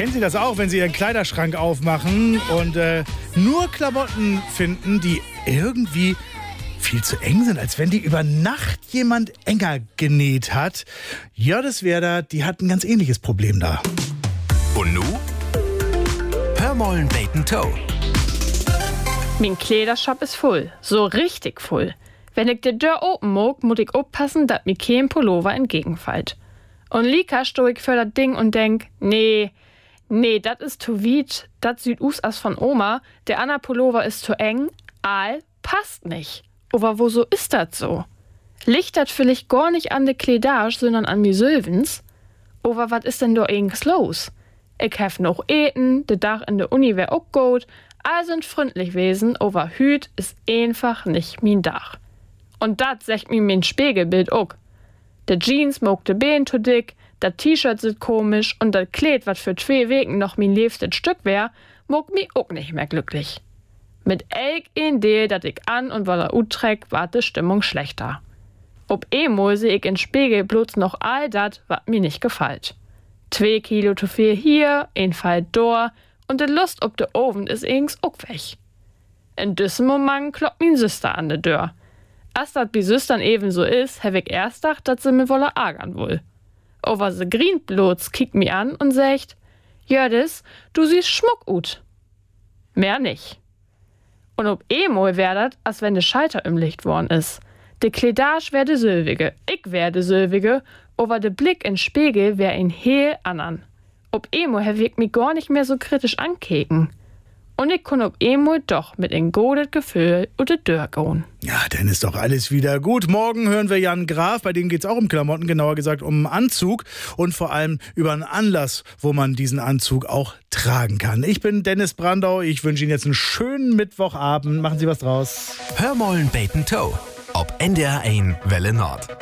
Kennen Sie das auch, wenn Sie Ihren Kleiderschrank aufmachen und nur Klamotten finden, die irgendwie viel zu eng sind, als wenn die über Nacht jemand enger genäht hat? Jördis Werder, die hat ein ganz ähnliches Problem da. Und nu? Hör mollen Bacon Toe. Mein Kleidershop ist voll, so richtig voll. Wenn ich die Tür open mag, muss ich aufpassen, dass mir kein Pullover entgegenfällt. Und Lika stoh ich für das Ding und denk, nee, das ist zu weit, das sieht aus als von Oma, der Anna Pullover ist zu eng, passt nicht. Aber wo so ist das so? Liegt das vielleicht gar nicht an de Kleidage, sondern an mir Sölvens? Aber was ist denn da irgendwas los? Ich hef noch eten, de Dach in der Uni wär auch gut, all sind freundlich wesen, aber Hüt ist einfach nicht mein Dach. Und dat sagt mir mein Spiegelbild auch. De Jeans mag de Bein zu dick, dat T-Shirt sieht komisch und dat Kleid, wat für 2 Wegen noch mein liebstes Stück wär, mag mi auch nicht mehr glücklich. Mit elk Idee, dat ich an und woller utreck, war de Stimmung schlechter. Ob einmal seh ich in Spiegel bloß noch all dat, wat mir nicht gefällt. 2 Kilo zu viel hier, ein Fall dort und de Lust ob de Ofen ist ings auch weg. In diesem Moment kloppt min Süster an de Tür. Als dat bi Süstern eben so is, hab ich erst gedacht, dat sie mir wolle ärgern wohl. Aber se grient bloß, kickt mi an und sagt, Jördis, du siehst schmuck ut. Mehr nicht. Und ob einmal wär dat, als wenn de Schalter umlicht worden is. De Kleidage wär de Sölwige, ich wär de Sölwige, aber de Blick in Spiegel wär ein heel andern. Ob einmal hab ich mich gar nicht mehr so kritisch ankeken. Und ich kann ob einmal doch mit ein godet Gefühl oder Dörr gehen. Ja, dann ist doch alles wieder gut. Morgen hören wir Jan Graf, bei dem geht's auch um Klamotten, genauer gesagt um einen Anzug und vor allem über einen Anlass, wo man diesen Anzug auch tragen kann. Ich bin Dennis Brandau, ich wünsche Ihnen jetzt einen schönen Mittwochabend. Machen Sie was draus. Hör mollen Bacon Toe. Ob NDR 1 Welle Nord.